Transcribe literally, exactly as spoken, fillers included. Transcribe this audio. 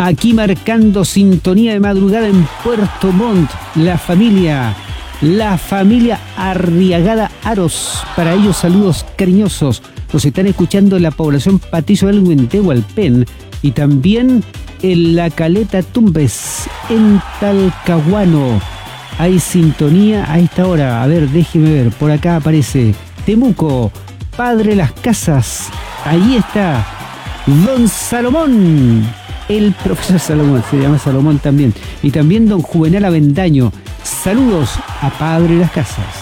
Aquí marcando sintonía de madrugada en Puerto Montt, la familia, la familia Arriagada Aros. Para ellos saludos cariñosos. Nos están escuchando en la población Patricio del Huentehualpén y también en la Caleta Tumbes, en Talcahuano. Hay sintonía a esta hora. A ver, déjeme ver. Por acá aparece Temuco, Padre Las Casas. Ahí está Don Salomón. El profesor Salomón, se llama Salomón también. Y también Don Juvenal Avendaño. Saludos a Padre Las Casas.